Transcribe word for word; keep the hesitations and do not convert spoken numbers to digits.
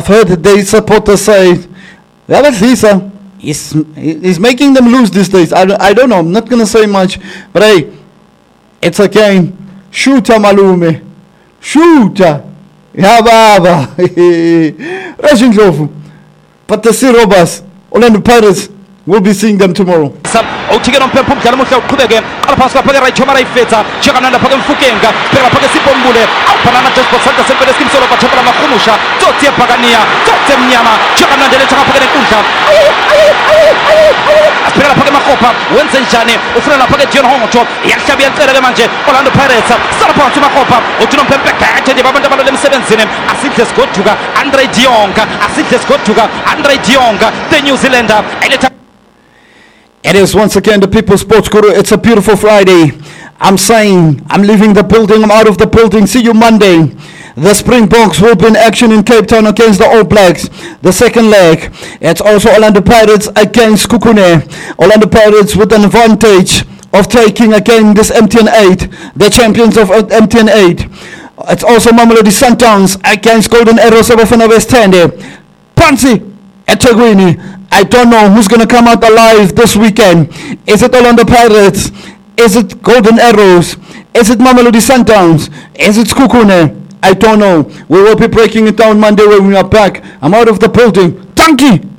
I've heard the supporters say, Lisa, he's, he's making them lose these days. I, I don't know. I'm not going to say much. But hey, it's again, shooter malume. Shooter. Ya baba. Russian Glofu. But the Sea Robbers, Orlando Pirates, we'll be seeing them tomorrow. Uchike no mpempu mkana mwisho kubege alapaswa pake rai chomara ifeta cheka nanda pake mfukenga pera pake sipombule au panana just for santa sempre skim solo pa chapala makumusha tote pagania tote mnyama cheka nanda leta pake nkunta aspira pake makopa wenze njane ufuna pake John Honcho yakishabi yantere manje Orlando Pirates sarapa makopa utuno mpempe kete de babanda balole msebenzine asinte skotuga Andre Dionga asinte skotuga Andre Dionga the New Zealander eleta. It is once again the People's Sports Guru. It's a beautiful Friday. I'm saying I'm leaving the building. I'm out of the building. See you Monday. The Springboks will be in action in Cape Town against the All Blacks. The second leg. It's also Orlando Pirates against Kukune. Orlando Pirates with an advantage of taking again this M T N eight. The champions of M T N eight. It's also Mamelodi Sundowns against Golden Arrows of Bafana West End. Pansi eThekwini. I don't know who's going to come out alive this weekend. Is it Orlando Pirates? Is it Golden Arrows? Is it Mamelodi Sundowns? Is it Kukune? I don't know. We will be breaking it down Monday when we are back. I'm out of the building. Thank you.